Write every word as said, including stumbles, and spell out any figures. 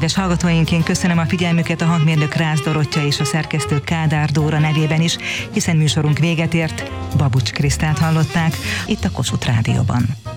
Kedves hallgatóink, én köszönöm a figyelmüket, a hangmérnök Rász Dorottya és a szerkesztő Kádár Dóra nevében is, hiszen műsorunk véget ért. Babucs Krisztát hallották itt a Kossuth Rádióban.